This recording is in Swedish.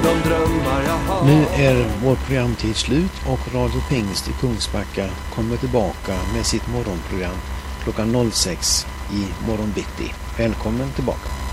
de drömmar jag har. Nu är vår programtid slut och Radio Pingst i Kungsbacka kommer tillbaka med sitt morgonprogram klockan 06 i morgon bitti. Välkommen tillbaka.